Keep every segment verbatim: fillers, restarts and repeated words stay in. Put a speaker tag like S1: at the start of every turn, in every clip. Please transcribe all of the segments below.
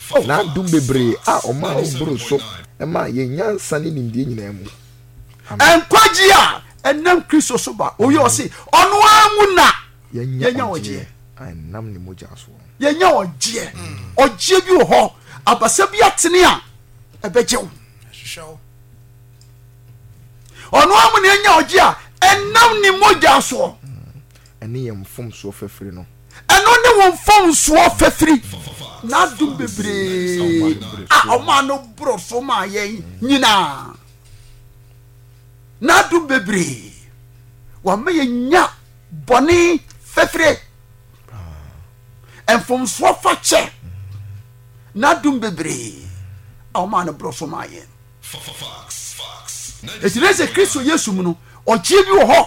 S1: na dum bebre a o ma bro so e ma ye nyansa ni nimdie nyina mu
S2: enkwaji a enam Kristo so ba o yo se ono amu na yenya oje
S1: enam ni moja so
S2: yenya oje oje bi ho abasa bi atene a ebejew ono amu na yenya oje a enam ni moja so
S1: ene yem fom so fefiri no
S2: eno ne won fom so fefiri na dum bebre a o ma no bro so ma yen nyina na dum bebre wa me nya boni fefiri en fom so fa che na dum bebre a o ma no bro so ma yen etirese Kristo Yesu mu no ogie bi wo ho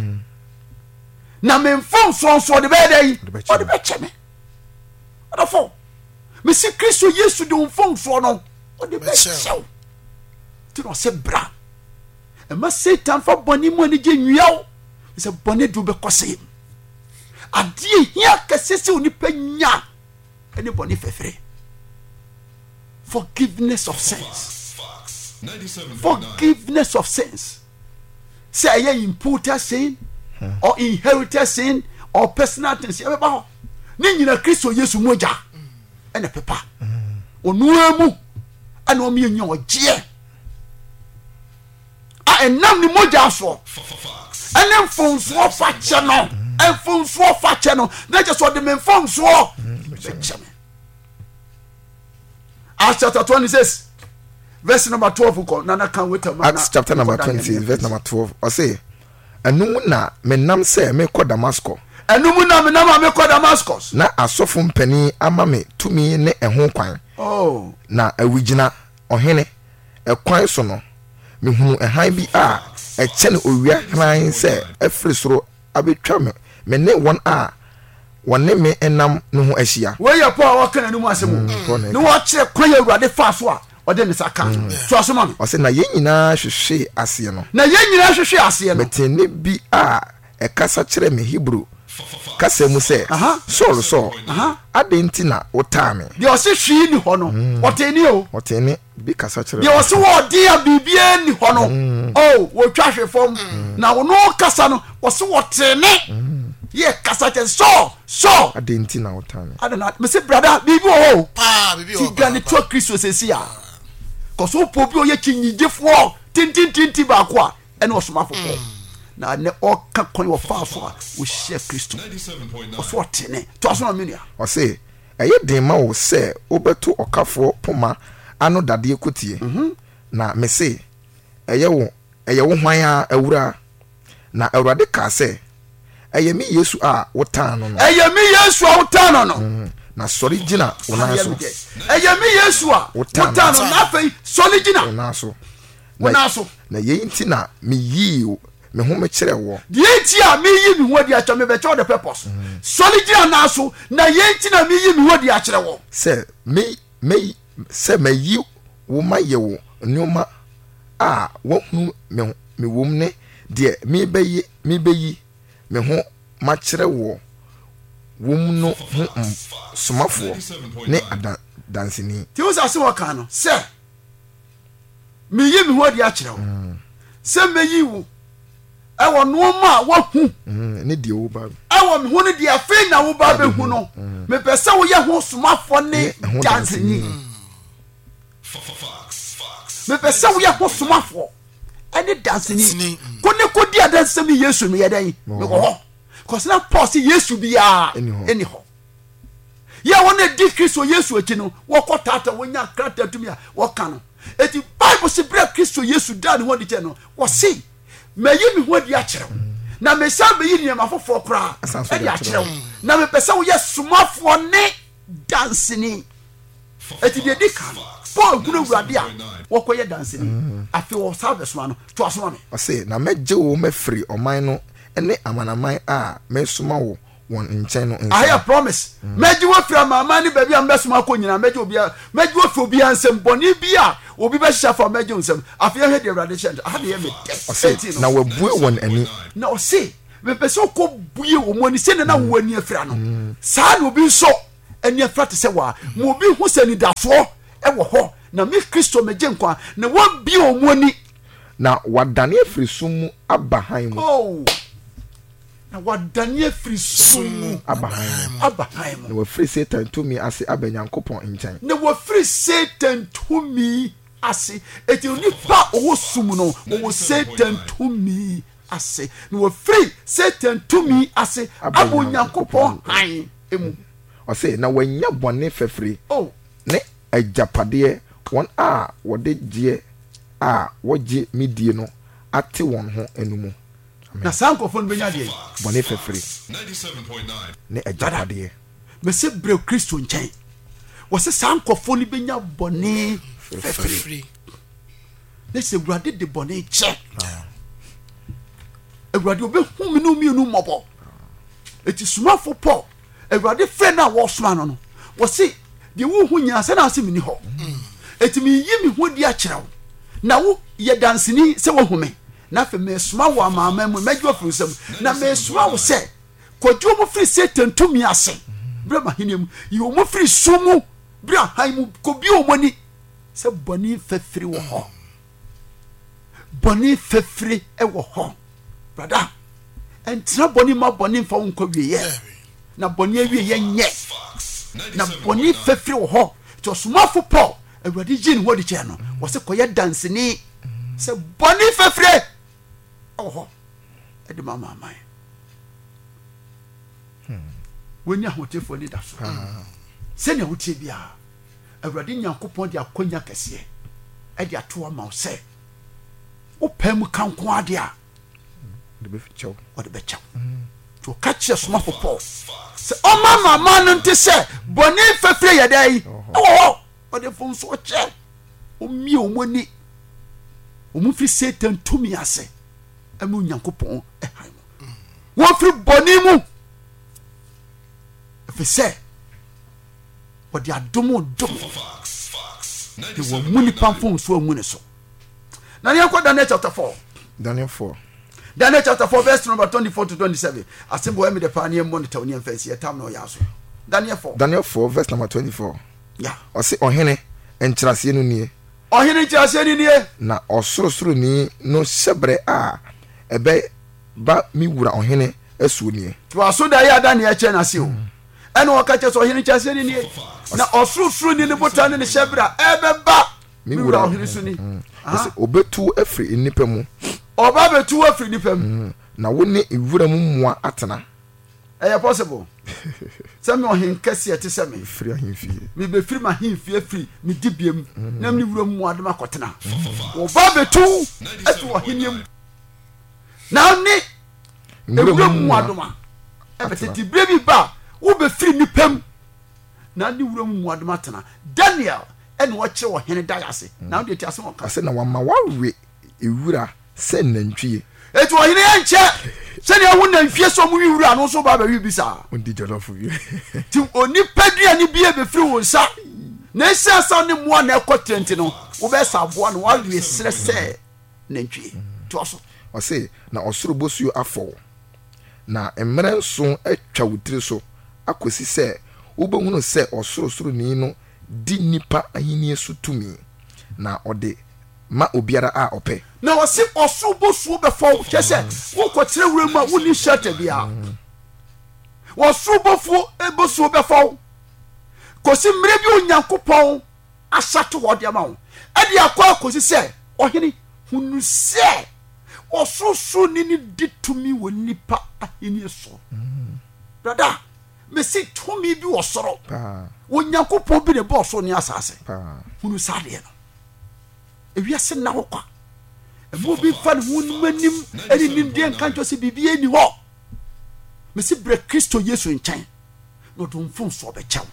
S2: na me fon so so de be dey o de be cheme o da fo me si Kristo Yesu de fon so no o de be chew ti no se bra e ma Satan fa boni mo ni je nwiaw se boni do be kose adie hia kasese oni panya eni boni fefere forgiveness of sins forgiveness of sins say ye imputed sin or inherited sin or personal things e ba ho ni nyina Kristo Yesu moja ene pepa onu emu ana o mi nya oje a enam ni moja so ene mfonso fa che no mfonso fa che no na je so de me mfonso Acts chapter twenty-six verse number twelve ko na na kan weta ma
S1: Acts chapter number twenty verse number twelve o say enum na menam se me kɔ Damascus
S2: enum na menam me kɔ Damascus
S1: na asofo mpani ama me tumi ne ɛho kwan
S2: oh
S1: na awigina ɔhene ɛkwan so no mehunu ɛhan bi a ɛkyɛ ne owia hran sɛ ɛfiri soro abetwa me me ne wɔn a wɔne me enam no ho ahyia
S2: we yɛ Paul wa kana enum asɛm ne wo kyerɛ kwan yɛ Awurade fa so a ɔde ne saka so asoma me
S1: ɔsɛ na yɛn nyinaa hwehwe aseɛ no
S2: na yɛn nyinaa hwehwe aseɛ no
S1: metene bi a ɛkasa kyerɛ me Hebrew kasa mu sɛ Saul Saul ade nti na wotaa me
S2: de ɔse hwii ni hɔ no ɔteni o
S1: ɔteni bi kasa kyerɛ
S2: de ɔse wɔ de a bibia ni hɔ no oh wo twa hwe fam na wo no kasa no ɔse wɔtene ye kasa kyerɛ Saul Saul
S1: ade nti na wotaa me
S2: ade na me se brother bibi o
S3: pa bibi o
S2: ti gane to Kristo sesi a koso po bi o ye kinyigefo tintin tintin ba ko a ene osoma fofo na ne o ka kon wo fa so a wo hye Kristo o so tene to aso na menia
S1: o se eye den ma wo se obeto okafo poma ano dade ekotie na me se eye wo eye wo hwan a awura na Awurade ka se eye mi Yesu a wotan no no
S2: eye mi Yesu a wotan no no
S1: na sori gina wona so
S2: eye mi Yesu a wotan no na fei sori gina
S1: wona so
S2: wona so
S1: na ye nti na me yi me ho me kire wo
S2: ye nti a me yi me ho di a cha me be cha the purpose sori gina na so na ye nti na me yi me ho di a kire wo
S1: se me me se me yi wo ma ye wo nyoma a wo hu me me wo ne de me be yi me be yi me ho ma kire wo wom no somafo ne dansini
S2: ti usa se waka no se me yi me ho di a kire wo se me yi wo e wo no ma wo hu
S1: ne de wo ba
S2: e wo me ho ne de afi na wo ba be hu no me pese wo ye ho somafo ne dansini me pese wo ye ho somafo ene dansini ko ne ko di adansemi Yesu me yedan me ko ho cause na Paul say Yesu bia eni ho ya wona di Kristo Yesu achi no wo kotata wonya krata tumi a wo ka no eti Bible say bra Kristo Yesu da ne ho di che no wo say me yi me ho di a kire na me sa be yi ne ma fofo kra e di a kire na me pese wo ye somafo ne dansini eti de di ka Paul gunu Awurade a wo koye dansini afi wo service man to asoma me
S1: o say na meje wo mafiri oman no ene amanaman a mesoma wo won nchen no
S2: I have promise meji wo fira mama ni baby am besoma ko nyina meji obi meji wo fi obi ansem boni bia obi be hya fa meji nsem afia he de Awurade chant ha de me
S1: de na wabue won ani
S2: na o say me pese ko bue wo mo ni se na wo ani afira no sa na obi so ani afra te sɛ wa mo bi hu sɛ ni dafoɔ ɛwɔ hɔ na me Kristo megye nkwa na wɔn bi ɔmo ani
S1: na wadane afiri sum mu aba han mu
S2: oh na wadane afiri sum mu
S1: aba han mu
S2: aba han mu
S1: na wafiri Satan tumi ase aba Nyankopɔn nkyɛn
S2: na wafiri Satan tumi ase eti nipa ɔwɔ sum no ɔwɔ Satan tumi ase na wafiri Satan tumi ase aba Nyankopɔn han emu
S1: ɔse na wanya bɔne fɛfiri
S2: oh
S1: ne agyapadeɛ wɔn a wɔde gye a wɔgye midie no ate wɔn ho anumu
S2: na sankofo no benya deɛ
S1: bɔne fɛfiri ne agyapadeɛ
S2: mese brɛ Kristo nkyɛn wɔse sankofo no benya bɔne fɛfiri ne sɛ Awurade de bɔne kyɛ Awurade obɛhu me no mienu mmɔbɔ eti sumafo pɔ Awurade frɛ na wɔsoma no no wɔse deɛ wohu nyina sɛ na ase meni hɔ eti meyi me ho di akyerɛ wo na wo yɛ danseni sɛ wohu me na afei mesoma wo amaama mu mɛgye wafiri nsɛm na mesoma wo sɛ kɔgye mo firi Satan tumi ase berɛ mahene mu yi mo firi sum mu berɛ han mu kɔbi wo mani sɛ bɔne fɛfiri wɔ hɔ bɔne fɛfiri ɛwɔ hɔ brada ɛntena bɔne ma bɔne mfa wo nkɔ wieyɛ na bɔne awieyɛ nyɛ na bɔne fɛfiri wɔ hɔ nti ɔsomafo Paul Awurade gye ne hɔ de kyerɛ no wɔsɛ kɔyɛ danseni sɛ bɔne fɛfiri ɛwɔ hɔ ɛde ma maaman wɔni ahotefoɔ ni da so sɛnea wotie biara Awurade Nyankopɔn de akonya kɛseɛ ɛde ato ama wo sɛ wopɛ mu ka nko ade a
S1: de bɛkyɛw
S2: wɔde bɛkyɛw to ka kyerɛ somafo Paul sɛ ɔma mama no nte sɛ bɔne fɛfiri yɛ dɛ yi ɛwɔ hɔ ɔde fo nso ɔkyɛ ɔmie ɔmo ani ɔmo firi Satan tumi ase ɛma Onyankopɔn ɛhan mu wɔfiri bɔne mu ɛfiri sɛ wɔde adom dom de wɔmu nipa mfo nso amu ne so na ne yɛnkɔ Daniel chapter four
S1: Daniel four
S2: Daniel chapter four verse number twenty-four to twenty-seven asembo emi de pa ne mo ne taw ne mfansi etam na oyaso Daniel four
S1: Daniel four verse number twenty-four
S2: ya
S1: ɔse ɔhene nkyerɛseɛ no nie
S2: ɔhene nkyerɛseɛ no nie
S1: na ɔsorosoroni no hyɛbrɛ a ɛbɛ ba mi wura ɔhene asuo nie
S2: to aso da ya Daniel kyɛ na se o ɛna ɔka kyɛ so ɔhene nkyerɛseɛ no nie na ɔsorosoroni ne botan ne hyɛbrɛ ɛbɛba mi wura ɔhene so ni
S1: ɔse obetu afiri nipa mu
S2: ɔba betu afiri nipa mu
S1: na wo ne ewura mu mmoa atena
S2: ɛyɛ possible sɛ me ɔhen kɛseɛ te sɛ me
S1: firi ahemfie
S2: me bɛfiri ma ahemfie afiri me dibiem na me wura mu adom akɔtena ɔba betu atu ɔhene mu na ne ewura mu adom a ɛbɛtete bere bi ba wo bɛfiri nipa mu na ne wura mu adom atena Daniel ɛne wɔkyerɛ ɔhene da ase na wode ti asɛm ɔka
S1: ase na wama wawe ewura sɛ nantwie
S2: etu ɔhene yɛ nkyɛ sɛdeɛ wo nantwie sɛ ɔmo wi wura no so ba bɛwi bi saa
S1: ondi jollof wi
S2: ti onipa duane bia bɛfiri wo nsa na ɛhyɛ sa ne mmoa na ɛkɔ trenti no wobɛsa aboa no wawe serɛ sɛ nantwie to so
S1: ɔse na ɔsoro bosuo afɔw na mmerɛ nso atwa wo tiri so akɔsi sɛ wobɛhunu sɛ ɔsorosoroni no di nipa ahenni so tumi na ɔde ma obiara a ɔpɛ
S2: na wɔse ɔsoro bosuo bɛfɔw kyɛ sɛ wokɔkyerɛ wura mu a wonni hyɛta bia wɔsoro bofuo bosuo bɛfɔw kɔsi mmerɛ bi Onyankopɔn asato hɔ de ama wo ɛde akɔ akɔsi sɛ ɔhene hunu sɛ ɔsorosoro ni ne di tumi wɔ nipa ahenni so brada mesi tumi bi wɔ soro Onyankopɔn bi ne bɔ ɔsoro ne asase hunu saa deɛ no ewiase na wokwa emu bi fa ne ho numanim ɛne nimdeɛ nka ntɔ sɛ biribi ani hɔ mesi brɛ Kristo Yesu nkyɛn na ɔde mfom so ɔbɛkyɛw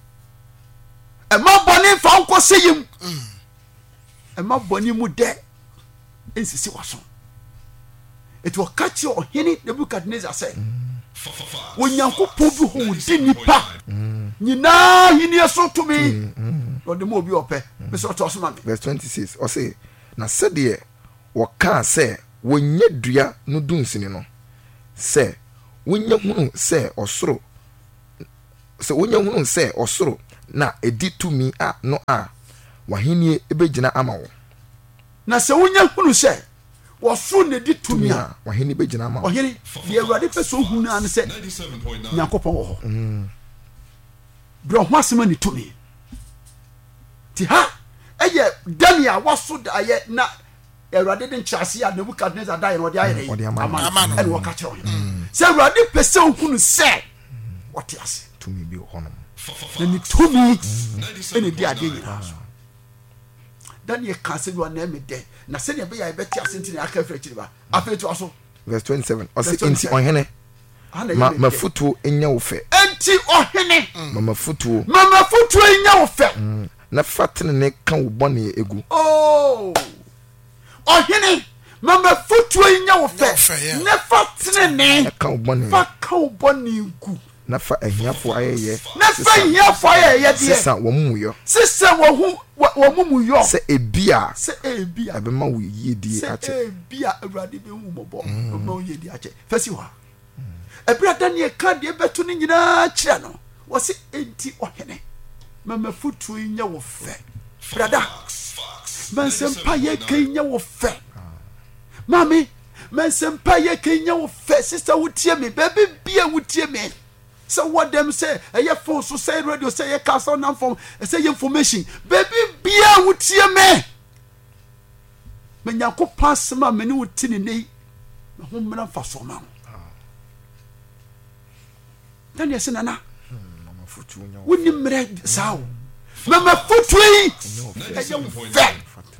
S2: ɛma bɔne mfa nkɔ sɛ yim ɛma bɔne mu dɛ ɛnsisi waso ɛti ɔka kyerɛ ɔhene Nebukadnezar sɛ Onyankopɔn bi hɔ wodi nipa nyinaa hiniɛ so tumi ɔde ma obi ɔpɛ mesɛ ɔtɔ so ma me
S1: verse twenty-six ɔse na sɛdeɛ wɔkaa sɛ wɔnyɛ dua no dunsini no sɛ wonya hunu sɛ ɔsoro so wonya hunu se osoro na edi tumi a no a wahenie ebegina ama wo
S2: na se wonya hunu se woso na edi tumi a
S1: wahenie begina ama wo
S2: ohene de awurade peso hunu an se nyankopon wo ho
S1: mm
S2: bro ho asema ni tumi ti ha eye Daniel waso da ye na awurade de nkyase ya Nebukadnezar da ye no de aye ama en wo ka kire wo se awurade peso hunu se what ase
S1: tumi bi ho no
S2: na ni tumi ene di ade nyina so Daniel ka se no na me de na se ne be ya be ti ase ntini aka fra kiri ba afetu aso
S1: verse twenty-seven ose enti ohene ma mafutu enya wo fe
S2: enti ohene
S1: ma mafutu
S2: ma mafutu enya wo fe
S1: na fatene ne ka wo bone egu
S2: oh ohene ma mafutu enya wo fe na fatene ne
S1: ka wo bone
S2: fa ka wo bone egu
S1: na fa ahiafo ayeye
S2: na fa ahiafo ayeye de
S1: sisa wo mumuyo
S2: sisa wo hu wo mumuyo
S1: se ebia
S2: se ebia
S1: ebe ma wo yidi ache
S2: se ebia awurade be hu mobo ma wo yidi ache fasi wa ebra Daniel ka de beto ni nyina kire no wo se enti ohene mama futu nya wo fe brada man sempa ye kenya wo fe mami man sempa ye kenya wo fe sister wutie me baby bia wutie me. So what them say, a year phone, so say radio, say a castle now from say information. Baby, beer would see me. When you go past my menu tin in a home for so long. Then you say, Nana, wouldn't you make sow? Mamma foot tree, fat.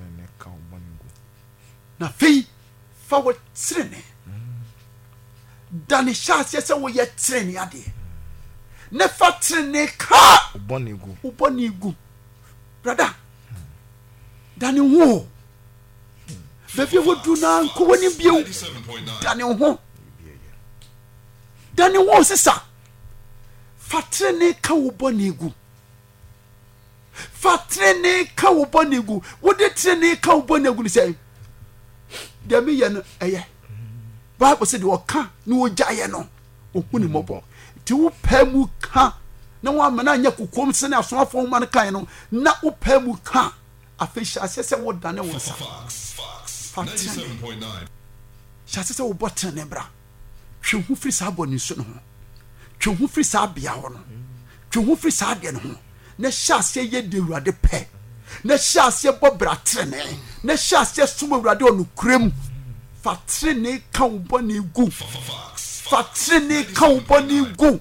S2: Now, fee forward training. Danny Shas, yes, we yet training at it. Ne fatrene ka
S1: ubonigu
S2: ubonigu brother dani wo bebe wo du na nko woni bio dani ho dani wo sisa fatrene ka ubonigu fatrene ka ubonigu wo de trene ka ubonigu ni say de me ye no eye Bible say de wo ka ni wo jaye no ohuni mobo ti wo pamu ka na wa mana nya kokom se na so afo man kan no na wo pamu ka afisha asese wo dane wo sa ninety-seven point nine shase se wo botan ne bra hwe hu firi sa boni so no hwe hu firi sa bia ho no hwe hu firi sa de no na shase ye de urade pe na shase bo bra trene na shase suma urade onu kurem fa trene ka wo boni gu fatrene ka uboni gu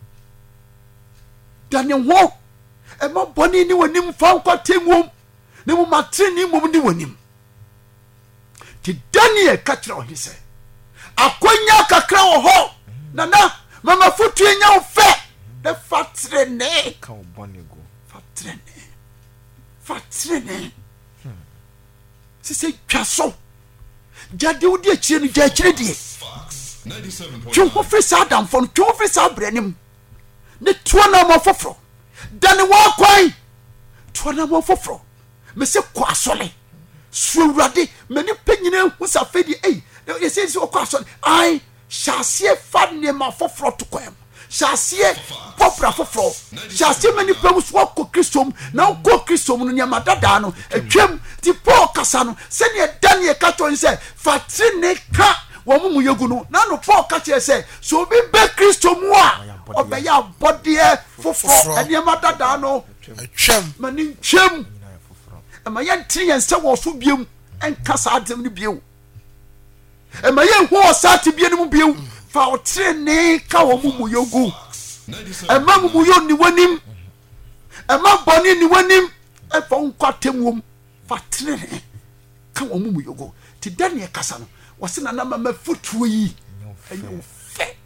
S2: dane wo e ma boni ni wonim fa nkwatemum ne mo matrene mum ni wonim ti Daniel ka kira ohi se akonya kakra wo ho nana mama futu enya wo fe de fatrene
S1: ka uboni gu
S2: fatrene fatrene sise twaso jade wo de chire no ja chire die Twu free sa dam fon twu free sa brenim ne tuo na mo foforo dane wo kwan tuo na mo foforo me se kwa asole suwrade me ne panyina hu sa fedi ei ye se se kwa asole ai shasie fa ne ma foforo to kwam shasie popra foforo shasie me ne pam so ko Kristom na ko Kristom no ne ma dada no atwam ti po kasa no se ne Daniel ka to nse fatri ne ka wo mu yegu no na no Paul ka che say so be be Kristo mu a obeya body foforo ene ma dada no atwam mani twam ama ye ntri ye nse wo so biem enka sa adem ni biem ama ye hu o sa te biem mu biem fa o tre ne ka wo mu yegu ama mu yo ni wanim ama boni ni wanim e fa nkwatem wom fa tre ne ka wo mu yegu ti Daniel kasa no wasina na mama futuo yi enyo fe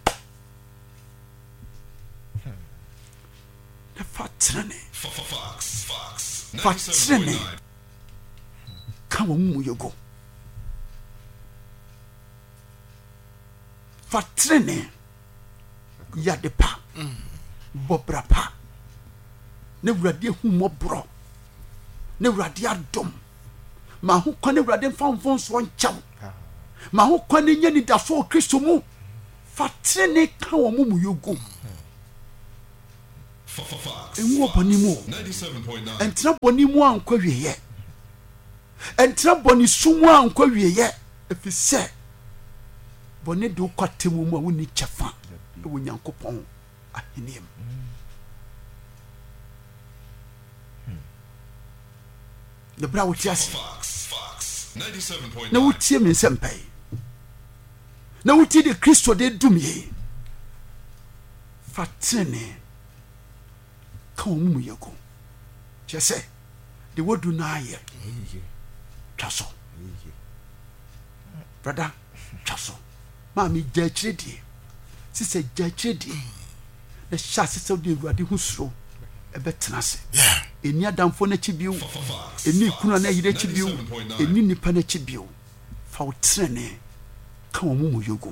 S2: na fatrene fatrene kama mu yogo fatrene ya de pa bobra pa ne wurade hu mobro ne wurade adom ma ho kwane wurade famfon so nchaw ma ho kwane nya ni da so Kristo mu fatrene ka wo mu yogo enwo boni mu entra boni mu ankwa wieye entra boni sumu ankwa wieye efise boni do kwatemu mu a woni kyefa e wo Nyankopɔn ahenem the bra wotias na wotie me sempai na wotie de Kristo de dumie fatene ka omu yego chese de wodu na aye twaso brother twaso ma mi jachidi sise jachidi na shase se de ruade husro ebetenase yeah eni adamfo na chibiu eni kuna na yire chibiu eni nipa na chibiu fa wotrene ka omu yego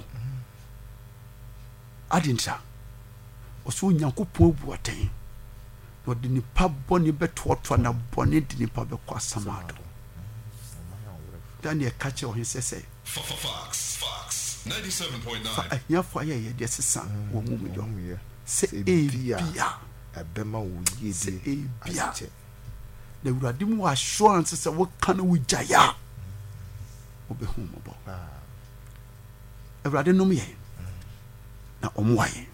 S2: adinta oso Nyankopɔn buaten no de nipa boni betoto na boni de nipa bekɔ asamado Daniel kache o hensese ninety-seven point nine ahia fo aye ye de sesa wo mu yo se ebia
S1: abema wo yede
S2: ebia na urade mu assurance se wo kan wo jaya wo be hu mo bo urade no me na omwaye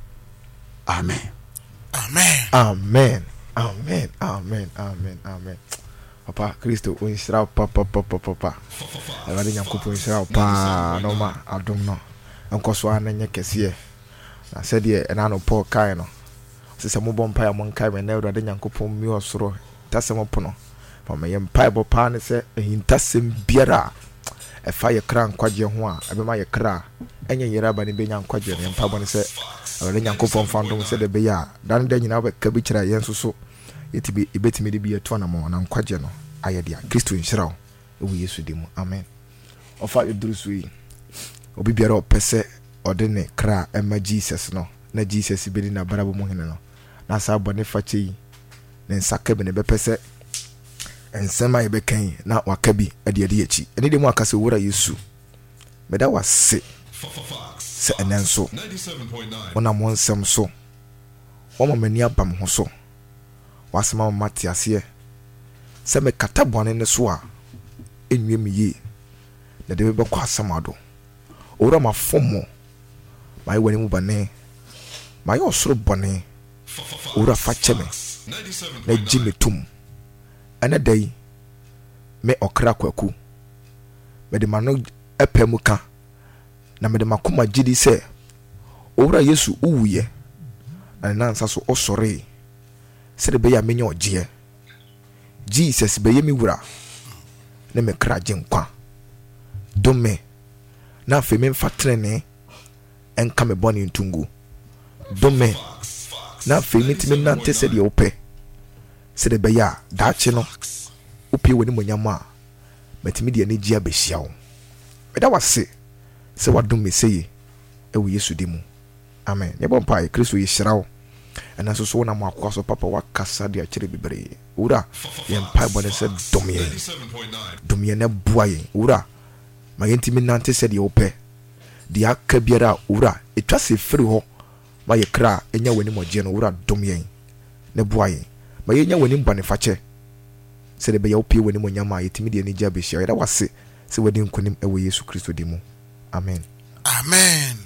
S2: amen
S3: amen
S1: amen amen amen amen amen papa Kristo o insira papa papa papa awade Nyankopɔn insira pa no ma adom no enkoso anenye kese na sɛdeɛ ɛna no Paul kai no sɛ mo bɔ mpa ya mo nkai me na awade Nyankopɔn mi osoro tasɛm pono pa me yɛ mpa bɔ pa ne sɛ ehintasɛm biara ɛfa yɛ kra nkwagye ho a ɛbɛma yɛ kra enye yera ba ne benya nkwagye ne mpa bɔ ne sɛ awade Nyankopɔn fandom sɛ de be ya dan da nyina ba ka bi kyira yɛn soso yetibi ibetimi de bi eto na mo na nkwagye no ayedia Kristo nhyiraw ewu Yesu dimu amen ofa edrusu yi obi biara opese ode ne kra ema Jesus no na Jesus bi na barabo mu hene no na sa bone fache yi ne nsaka bi ne bepese ensema ye bekan na waka bi ade ade echi ene de mu akase wura Yesu meda wase se enenso wona mo nsem so wo mo mani abam ho so wasema matiase se me kata bone ne so a enwem yi na de be kwa asamado ora ma fomo mai wani mu bane mai osoro bone ora fa cheme na jime tum ana dai me okra kwaku me de mano epemuka na me de makoma gidi se ora Yesu uwuye na nansa so osore se de be ya menye ogie Jesus be yemi wura na me kra genkwa dome na fe me mfatrene enka me boni ntungu dome na fe me timi nante se de ope se de be ya daache no opi woni monyama metimi de ani gia behia wo meda wase se wadom me seye ewo Yesu dimu amen ne bon pai Kristo yishirawo ana so so na mo akwaso papa wakasa de akire bibre ura ye mpai bone se domye domye na buaye ura ma yentimi nante se de ope de aka biara ura etwa se firi ho ma ye kra enya wani moje no ura domye na buaye ma yenya wani mbane fache se de be ya opie wani monyama yetimi de ani gya behia ye da wase se wadi nkonim ewo Yesu Kristo dimu amen
S3: amen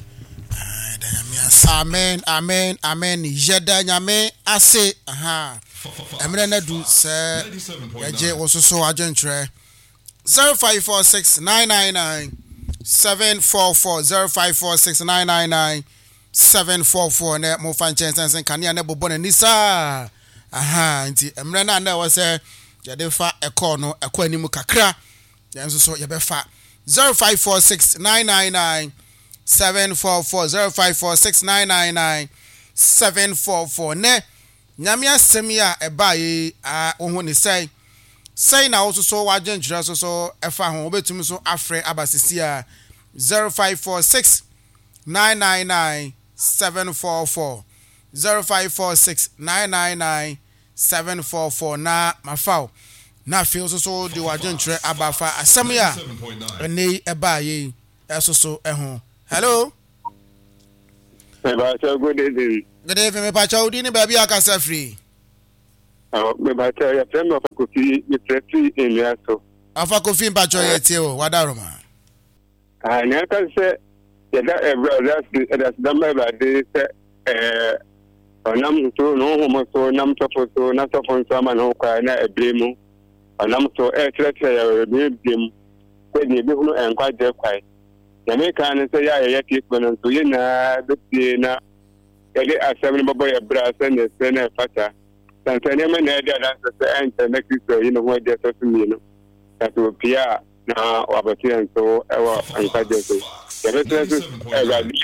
S3: amen amen amen jeda nyame ase aha emre na du se yaje wososo ajentre zero five four six nine nine nine seven four four zero five four six nine nine nine seven four four na mo fan chensen kania na bobo na nisa aha nti emre na na wo se yade fa ekọ no ekọ animu kakra yanso so yebefa zero five four six nine nine nine seven four four zero five four six nine nine nine seven four four ne nyame asem ya eba yi a ohu ni sai sai na wo so wa gyenjira so so efa ho obetumi so afre abasisi a zero five four six nine nine nine seven four four zero five four six nine nine nine seven four four na mafao na feel so so de wa gyenjira abafa asem ya ene eba yi eso so eho hello.
S4: Good evening.
S3: Good evening, me pacha udini baby akasa free.
S4: Oh, me pacha ya friend of Kofi, me pretty in there so.
S3: Afa Kofi pacha yeti o wadaroma.
S4: Ah, na kan say ya da e brothers that's the member they say eh onam to no homo so nam to so na to fon so ma no kwa na eblemu. Onam to e tretre ya be bim. Say ni be hunu enkwa je kwai. Ya me kan say ya ya ti kono so ye na be na ele asem no boy bra say na say na fata. Tanzania me na dia dan say enter na Kristo yi no ho je so mi no. That will pia na wabati so ewa enkwa je so. Ya be say e ga di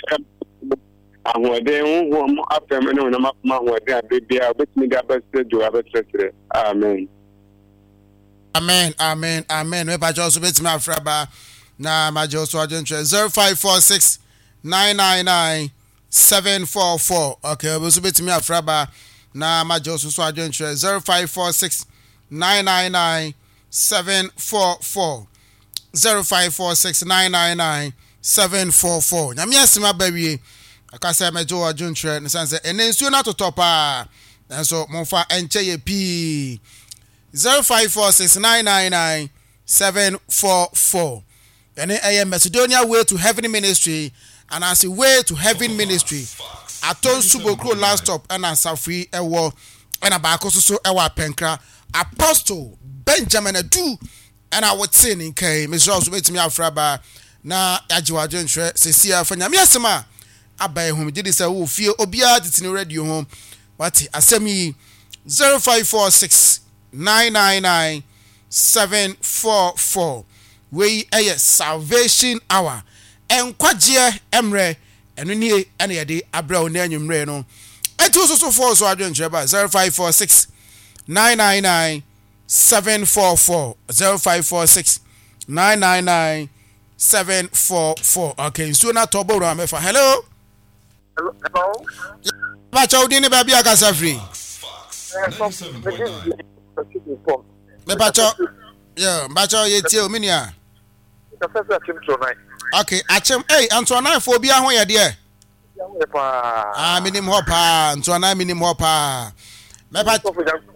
S4: ahode hu mo afem no na ma hode abia obetimi ga best do abetre. Amen.
S3: Amen, amen, amen. Me pacha so betimi afraba na majo so agentre zero five four six nine nine nine seven four four. Okay, we so betimi afraba na majo so agentre zero five four six nine nine nine seven four four. zero five four six nine nine nine seven four four. Nyame asema bawie akasa mejo agentre ne sanse ene nsuo na totopa. Enso monfa enche ye pi zero five four six nine nine nine seven four four. And I am Macedonia Way to Heaven Ministry, and I say Way to Heaven Ministry. I told Subokro last stop, and I saw free a war, and a back also a war penkra. Apostle Benjamin Adu, and I would say in K. Miss Rose wait me out fraba. Na Ajwa Jentre, Cecilia Fanya Miasama. I buy whom did this a who feel Obia, it's in radio home. What I send me zero five four six nine nine nine seven four four. We a salvation hour. And Quadia Emre and we need any day a brown name reno. And two so four so I don't jabba zero five four six nine nine nine seven four four zero five four six nine nine nine seven four four. Okay, so now Tobo Ramefa. Hello.
S5: Hello.
S3: Bacha Udini Baby Akasa free. Me bacho, yeah, bacho yeti o minia. Okay, achem, hey, Antoine phobia ho ye de. Ah, minim ho pa, Antoine minim ho pa. Me bacho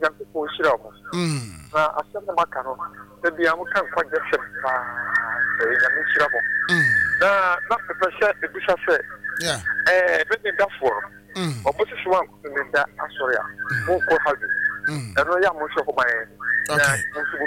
S3: mm.
S5: Na asem maka no, e bia mo kan kwa je pa. E ya mi chira mo.
S3: Mm.
S5: Na na pressure e bisha se.
S3: Yeah.
S5: Eh, be da for.
S3: Mm.
S5: Obosi swa ko me da asoria. Mo ko hadu.
S3: Mm.
S5: Eno ya mo so ko bae.
S3: Okay.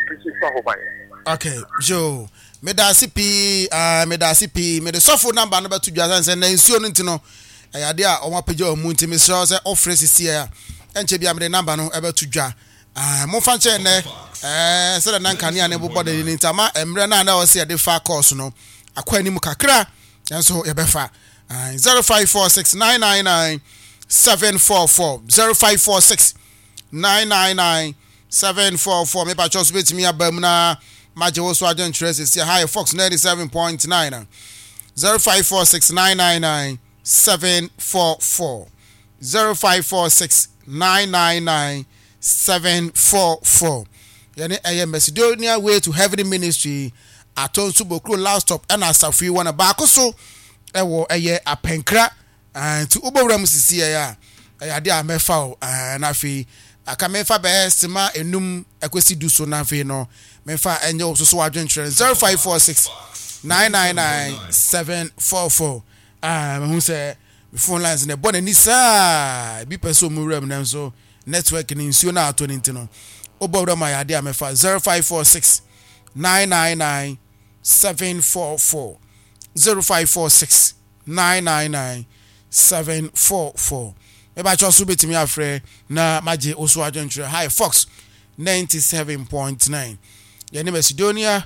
S3: Okay, Joe. Me da C P, ah, me da C P, me the software number number two just and then nsuo no ntino. Eh ade a o mapagya o mu ntimi so say offer sisi ya. Enche bia me the number no ebe to dwa. Ah, mo fa nche ne eh se na nka ne bobɔ de ni ntama emre na na o se de fa course no. Akwa anim kakra. Enso ye be fa. Ah, zero five four six nine nine nine seven four four zero five four six nine nine nine seven four four. Me pa just wait me abam na majewo so agent trace see high Fox ninety-seven point nine zero five four six nine nine nine seven four four zero five four six nine nine nine seven four four. Yani I Macedonia Way to Heaven Ministry aton subokro last stop and asafi one back so ewo eye apenkra and to ubowram sisi ya ade amefa o na afi aka mefa be sima enum akwesi du so na fe no mefa enye so so adwentre zero five four six nine nine nine seven four four. Ah me hu say phone lines ne bona ni sa bi person mu ram na so network ni nsuo na ato ni ntino obawra ma yade amefa zero five four six nine nine nine seven four four zero five four six nine nine nine seven four four. Eba chosu betimi afre na maje oso adwentre high Fox ninety-seven point nine. Yene Macedonia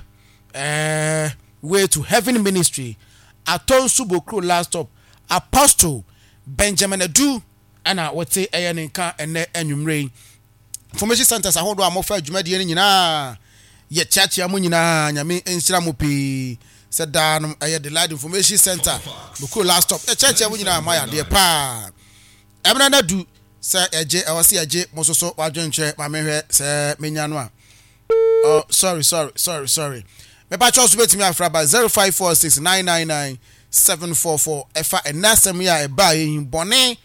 S3: eh Way to Heaven Ministry aton subokro last stop Apostle Benjamin Adu ana wote eye nka ene anwumre information centers ahodo amofa adwumade ni nyina ye chachi amu nyina nyame ensira mo pe seda no eye the light information center bokro last stop e chachi amu nyina ma ya de pa Emre na du se eje e wose eje mososo wadwenche ma mehwe se menya no a. Oh sorry sorry sorry sorry. Me pa chosu betimi afra ba zero five four six nine nine nine seven four four efa enasem ya e ba yin bone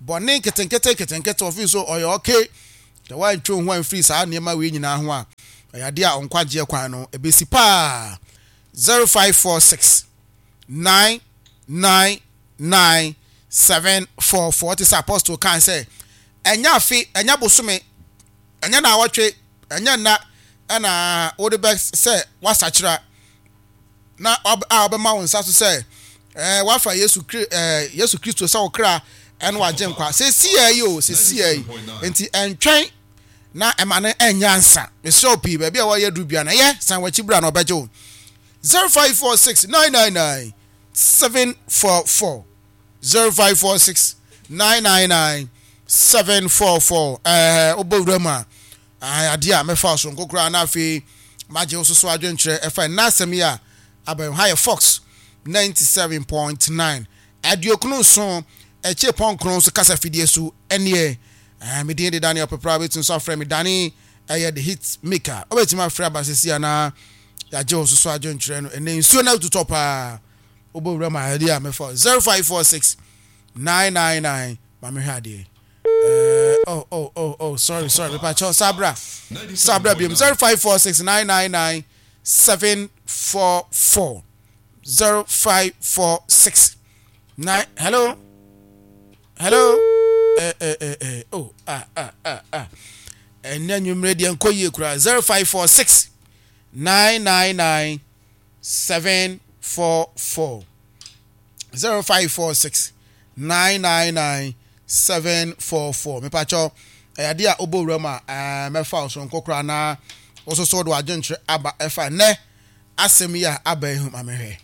S3: bɔne nketenkete nketenkete ofi so ɔyɛ okay the one twe ho free saa nneɛma we nyina ho a ɔyɛ ade a ɔnkwagye kwan no ebesi pa zero five four six nine nine nine seven four four this apostle kan say enya afi enya bosome enya na awotwe enya na na odi be say wasachira na abema won sa so say eh wafa Yesu eh Yesu Kristo sa okra en waje nkwa se sia yi o se sia yi enti entwen na emane enyansa me show pi ba bia wo ye du bia na ye san wachi bra na obeje o zero five four six nine nine nine seven four four zero five four six nine nine nine seven four four eh obowrama ade a me fa so nkokura na afi maje ososo adwenkyere efa na asem ya aban high fox ninety-seven point nine adiokunu so eche ponkron so kasa fidie so ene eh me dey Daniel Pepra betun so frame me Dani eh the hit maker obetima frame basisi na yaje ososo adwenkyere no ene nsuo na to pa obowrama ade a me fa zero five four six nine nine nine mama hade uh, oh oh oh oh sorry sorry pacho sabra sabra bim zero five four six nine nine nine seven four four zero five four six nine hello hello eh eh eh eh oh ah ah ah ah and then you ready and call you zero five four six nine nine nine seven four four zero five four six nine nine nine seven four four me pacho eh ade a obowrama eh me fa so nkokra na oso so do agyentre aba efa ne asem ya aba ehum amehwe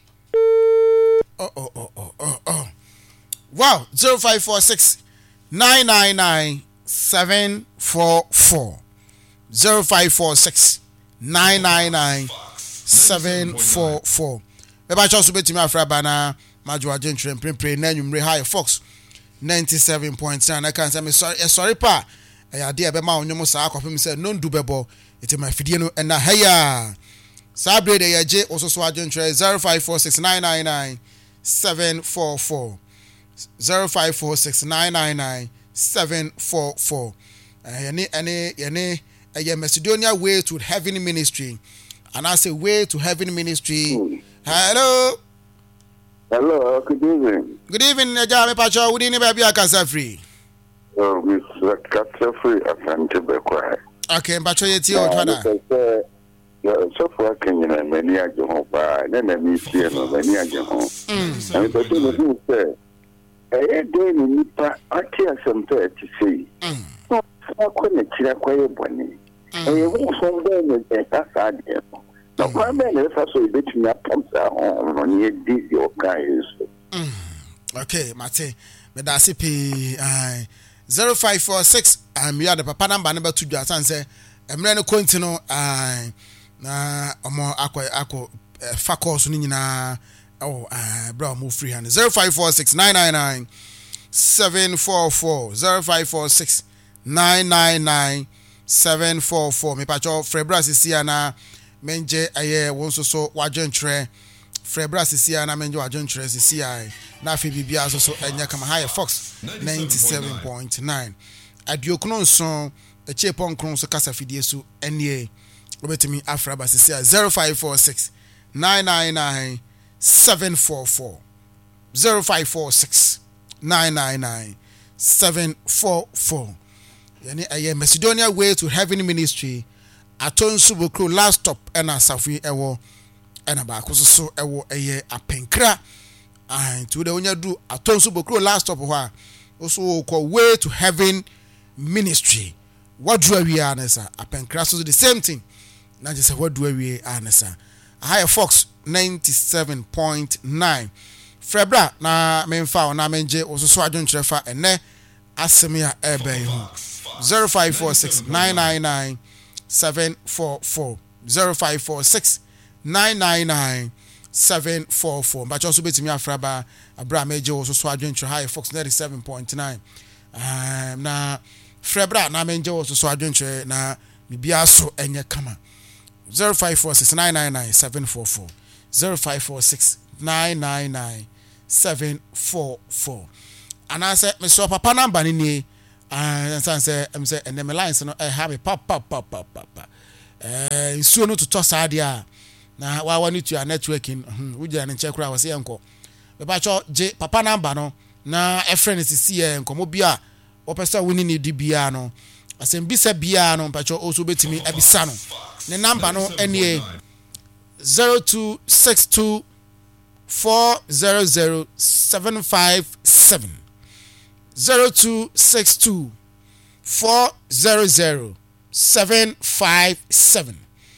S3: oh oh oh oh oh oh wow zero five four six nine nine nine seven four four zero five four six nine nine nine seven four four me pacho so betimi afra bana majo agyentre prempre na nwumre high fox ninety-seven point nine I can say me sorry sorry pa e ade e be ma onwom saa akofem say no ndu bebo ite ma fidie no na haya sabre de yaje ososo agyentre zero five four six nine nine nine seven four four zero five four six nine nine nine seven four four yani any yani a Macedonia Way to Heaven Ministry and I say Way to Heaven Ministry. Mm. Hello.
S6: Hello, good evening.
S3: Good evening, Jami Pacho. Good evening, baby. Akasa free.
S6: Oh, Mister Akasa free. Asante bekwa.
S3: Okay, Pacho yeti o twana.
S6: Yeah, so far can you know many a jo ba na na mi tie no many a jo. Mm. And the thing is say, eh dey ni nipa ati asante ati sei. Mm. So ko ne kira kwaye boni. Eh wo so dey ni e ta sa de. No problem is also between your pumps on your D your guys.
S3: Okay, Mate. Me da C P uh zero five four six um you are the papa number number two just and say emre no continue uh na omo akwa akwa fakos ni nyina oh uh bro move free hand zero five four six nine nine nine seven four four zero five four six nine nine nine seven four four me pacho Frebra sisi na menje aye wonso so wagyentre Frebra sisi na menje wagyentre sisi ai na afi bibia so so enya kama high fox ninety-seven point nine adiokuno so eche ponkron so kasa fidie so enie obetimi afraba sisi zero five four six nine nine nine seven four four zero five four six nine nine nine seven four four yani aye Macedonia Way to Heaven Ministry atonsu bokro last stop ena safi ewo ena ba ko so ewo eye apenkra ah to de onya du atonsu bokro last stop ho a oso ko Way to Heaven Ministry wadu awie anasa apenkra so the same thing na just wadu awie anasa high fox ninety-seven point nine Frebra na memfa na menje oso adwonkyere fa ene asemia ebe hu zero five four six nine nine nine seven four four zero five four six nine nine nine seven four four but also betimi afraba abra meje oso so adwonkyere high fox ninety-seven point nine um na Frebra na menje oso so adwonkyere na bibia so enye kama zero five four six nine nine nine seven four four zero five four six nine nine nine seven four four and I said, Mister Papa number in here. And I said, I'm saying, and then my lines, I have a pop, pop, pop, pop, pop. Uh, soon to toss idea. Now, why want you to your networking? We didn't check where I was here, uncle. But J Papa number, no. Now, a friend is here and come bia, or person winning the biano. I said, Bisa biano, but you also bet me a bisano. The number, no, any zero two six two four zero zero seven five seven. Zero two six two four zero zero seven five seven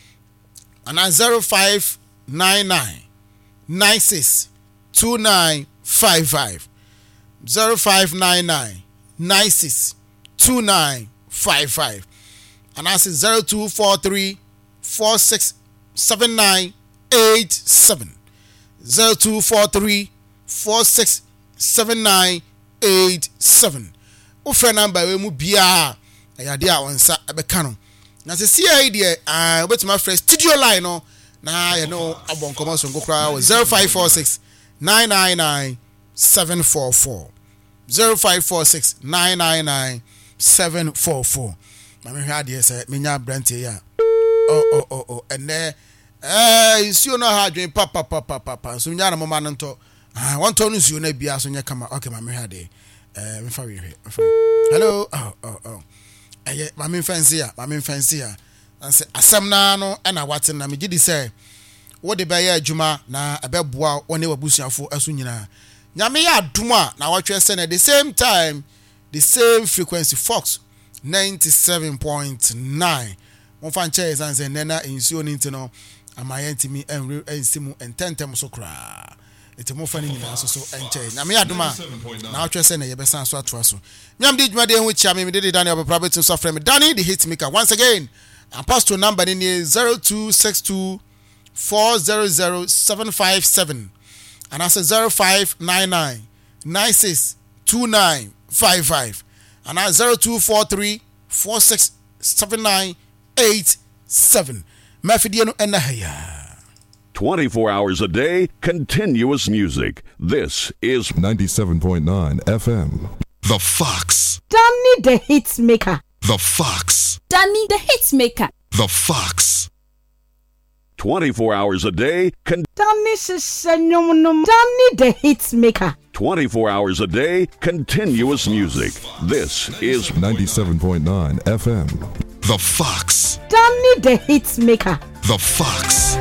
S3: and then zero five nine nine nine six two nine five five zero five nine nine nine six two nine five five and I say zero two four three four six seven nine eight seven zero two four three four six seven nine eight seven. O friend number we mu bia ya dia onsa abeka no. Na se C I D ah obet my friend studio line no na you know abon komo so ngokra zero five four six nine nine nine seven four four zero five four six nine nine nine seven four four. Ma me hwa de say menya brantie ya. Oh oh oh oh and there eh you know how dream papa papa papa so nya na mama no nto. Ah, one turn is you na bia so nya kama. Okay, ma me ha dey. Eh, me fa we here. Hello. Oh, oh, oh. Eh, ma me fancy ya, ma me fancy ya. And say asem na no e na watin na me gidi say wo de be ya adwuma na ebeboa one wabusuafo aso nyina. Nyame ya aduma na watwe say na the same time, the same frequency Fox ninety-seven point nine. Mo fan che san say nena insuo ni ntino amayentimi enre ensimu ententem so kra. It's more funny than so so and change. I mean, I do my now just send a best answer to us. Yam did my day which I mean, did it Daniel private and software. Danny, the hit maker. Once again, and pass to number in here zero two six two four zero zero seven five seven. And I said zero five nine nine nine six two nine five five. And I zero two four three four six seven nine eight seven. Mafidiano and Nahaya.
S7: twenty-four hours a day, continuous music. This is
S8: ninety-seven point nine F M.
S9: The Fox.
S10: Danny the Hitmaker.
S9: The Fox.
S10: Danny the Hitmaker.
S9: The Fox.
S7: twenty-four hours a day, con-
S10: Danny Danny the Hitmaker.
S7: twenty-four hours a day, continuous music. This is
S8: ninety-seven point nine F M.
S9: The Fox.
S10: Danny the Hitmaker.
S9: The Fox.